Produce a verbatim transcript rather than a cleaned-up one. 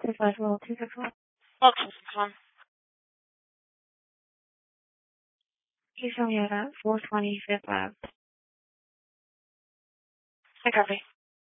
Please let roll two six one. Welcome, Con. You show me at four twenty Fifth Lab. I copy.